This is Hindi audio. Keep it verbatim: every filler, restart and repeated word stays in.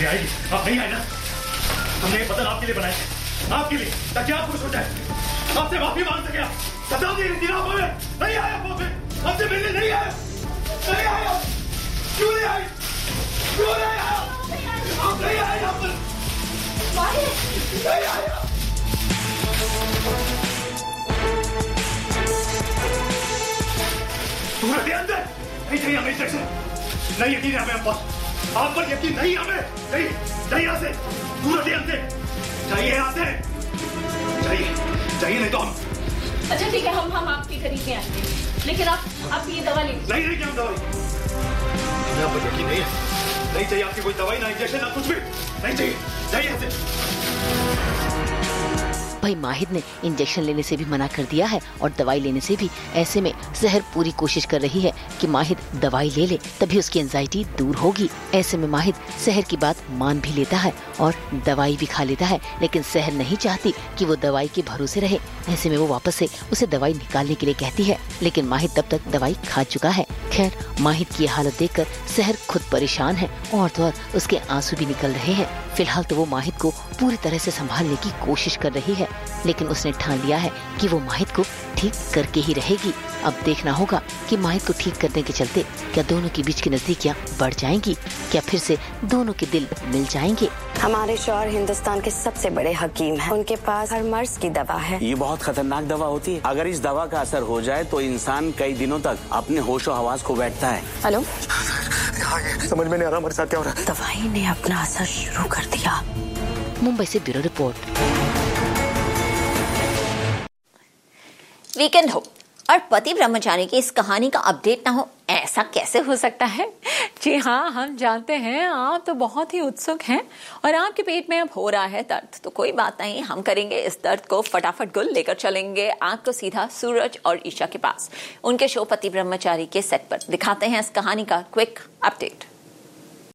ये आएगी, आप नहीं आए ना? हमने ये बदन आपके लिए बनाए, आपके लिए, ताकि आप खुश हो जाए, आपसे माफी मांग सके। सताओ दी थी आप हमें, नहीं आए आप फिर, हमसे मिलने नहीं आए, नहीं आए आप, क्यों नहीं आए, क्यों नहीं आए आप, आप नहीं आए यहाँ पर, नहीं आए आप। सूरज के अंदर नहीं चाहिए हमें इंजेक्शन, नहीं यकीन है हमें आप पर, आप पर यकीन नहीं हमें, नहीं चाहिए यहाँ से, सूरज के अंदर चाहिए, यहाँ से चाहिए, चाहिए नहीं तो हम। अच्छा ठीक है, हम हम आपकी खरीदने आएंगे, लेकिन आप आप ये दवा ले। नहीं नहीं क्या हम दवाई, हमें आप पर यकीन नहीं है, नहीं चाहिए आपकी कोई दवाई, ना इंजेक्शन, ना कुछ भी नहीं चाहिए, चाहिए यहाँ से। भाई माहिद ने इंजेक्शन लेने से भी मना कर दिया है और दवाई लेने से भी। ऐसे में सहर पूरी कोशिश कर रही है कि माहिद दवाई ले ले, तभी उसकी एंजाइटी दूर होगी। ऐसे में माहिद सहर की बात मान भी लेता है और दवाई भी खा लेता है, लेकिन सहर नहीं चाहती कि वो दवाई के भरोसे रहे। ऐसे में वो वापस से उसे दवाई निकालने के लिए कहती है, लेकिन माहिद तब तक दवाई खा चुका है। खैर माहिद की हालत देखकर सहर खुद परेशान है और तो और उसके आंसू भी निकल रहे हैं। फिलहाल तो वो माहिद को पूरी तरह से संभालने की कोशिश कर रही है, लेकिन उसने ठान लिया है कि वो माहिद को ठीक करके ही रहेगी। अब देखना होगा कि माहिद को ठीक करने के चलते क्या दोनों के बीच की नजदीकियां बढ़ जाएंगी, क्या फिर से दोनों के दिल मिल जाएंगे। हमारे शौहर हिंदुस्तान के सबसे बड़े हकीम हैं। उनके पास हर मर्ज की दवा है। ये बहुत खतरनाक दवा होती है, अगर इस दवा का असर हो जाए तो इंसान कई दिनों तक अपने होशो हवास खो बैठता है। हेलो, समझ में नहीं आ रहा हमारे साथ क्या हो रहा है। दवाई ने अपना असर शुरू कर दिया। मुंबई से ब्यूरो रिपोर्ट। वीकेंड हो और पति ब्रह्मचारी की इस कहानी का अपडेट ना हो, ऐसा कैसे हो सकता है? जी हाँ, हम जानते हैं आप तो बहुत ही उत्सुक हैं और आपके पेट में अब हो रहा है दर्द। तो कोई बात नहीं, हम करेंगे इस दर्द को फटाफट गुल लेकर चलेंगे आपको सीधा सूरज और ईशा के पास, उनके शो पति ब्रह्मचारी के सेट पर। दिखाते हैं इस कहानी का क्विक अपडेट।